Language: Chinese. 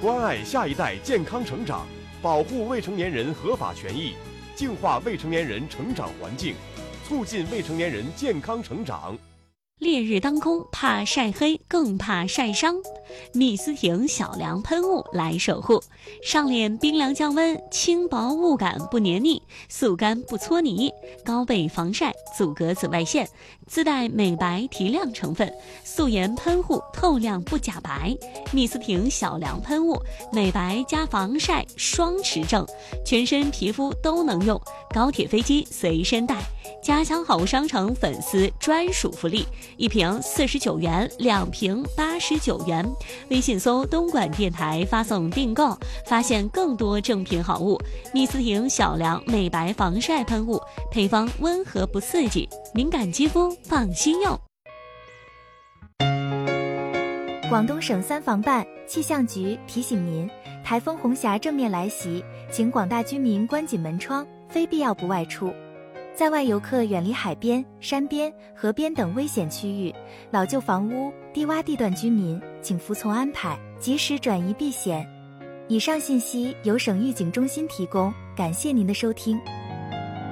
关爱下一代健康成长，保护未成年人合法权益，净化未成年人成长环境，促进未成年人健康成长。 烈日当空，怕晒黑，更怕晒伤。蜜丝婷小凉喷雾来守护，上脸冰凉降温，轻薄雾感不黏腻，速干不搓泥，高倍防晒，阻隔紫外线，自带美白提亮成分，素颜喷雾透亮不假白。蜜丝婷小凉喷雾，美白加防晒双持正，全身皮肤都能用，高铁飞机随身带。家乡好物商城粉丝专属福利，1瓶49元，2瓶89元。微信搜东莞电台发送订购，发现更多正品好物。蜜丝婷小凉美白防晒喷雾，配方温和不刺激，敏感肌肤放心用。 广东省3防办气象局提醒您，台风红霞正面来袭，请广大居民关紧门窗，非必要不外出。在外游客远离海边、山边、河边等危险区域，老旧房屋、低洼地段居民请服从安排，及时转移避险。以上信息由省预警中心提供，感谢您的收听。